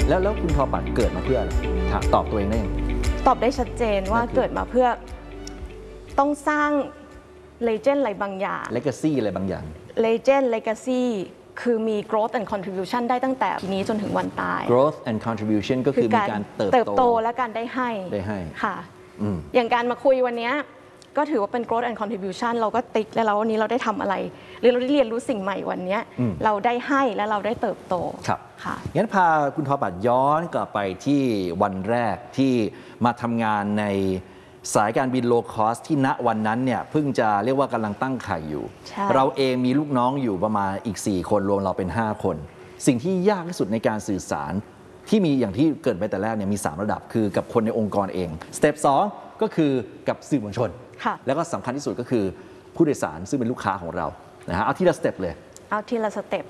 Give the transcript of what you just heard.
แล้วคุณทอปัดเกิดมาเพื่ออะไรตอบตัวเองได้ยังตอบได้ชัดเจนว่าเกิดมาเพื่อต้องสร้างเลเจนด์อะไรบางอย่าง legacy อะไรบางอย่าง legend legacy คือมี growth and contribution ได้ตั้งแต่ทีนี้จนถึงวันตาย growth and contribution ก็คือมีการเติบโตและการได้ให้ค่ะอย่างการมาคุยวันนี้ก็ถือว่าเป็น growth and contribution เราก็ติ๊กแล้ววันนี้เราได้ทำอะไรหรือเราได้เรียนรู้สิ่งใหม่วันนี้เราได้ให้และเราได้เติบโตครับค่ะงั้นพาคุณทอปัดย้อนกลับไปที่วันแรกที่มาทำงานในสายการบินโลคอสที่ณวันนั้นเนี่ยเพิ่งจะเรียกว่ากำลังตั้งไข่อยู่เราเองมีลูกน้องอยู่ประมาณอีก4คนรวมเราเป็น5คนสิ่งที่ยากที่สุดในการสื่อสารที่มีอย่างที่เกิดไปแต่แรกเนี่ยมี3ระดับคือกับคนในองค์กรเองสเต็ป2ก็คือกับสื่อมวลชนแล้วก็สำคัญที่สุดก็คือผู้โดยสารซึ่งเป็นลูกค้าของเรานะฮะเอาทีละสเต็ปเลยเอาทีละสเต็ป